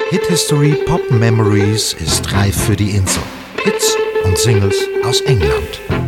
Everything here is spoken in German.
Hit History Pop Memories ist reif für die Insel. Hits und Singles aus England.